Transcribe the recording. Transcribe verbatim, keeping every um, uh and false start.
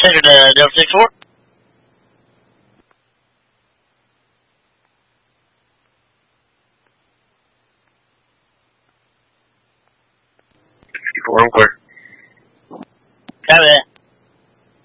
Center to Delta six four. sixty-four, I'm clear.